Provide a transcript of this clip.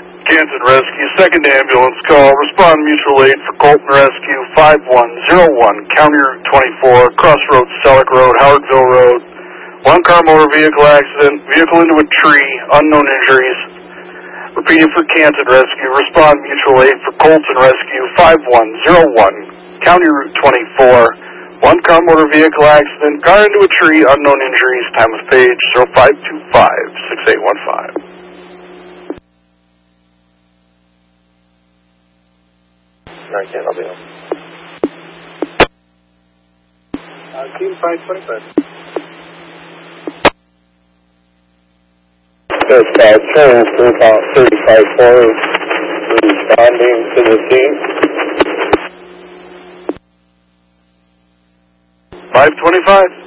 Canton Rescue, second ambulance call. Respond mutual aid for Colton Rescue 5101, County Route 24, Crossroads, Selleck Road, Howardville Road. One-car motor vehicle accident, vehicle into a tree, unknown injuries. Repeating for Canton Rescue, respond mutual aid for Colton Rescue 5101, County Route 24. One-car motor vehicle accident, car into a tree, unknown injuries. Time of page 0525-6815. I'll be on. Team 525. Dispatch, for about 35-4, responding to the scene. 525.